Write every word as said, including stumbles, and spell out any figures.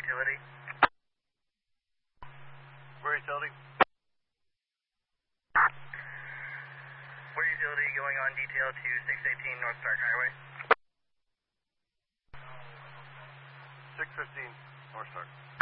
utility. Where utility? Where utility going on detail to six eighteen North Stark Highway. six fifteen North Stark.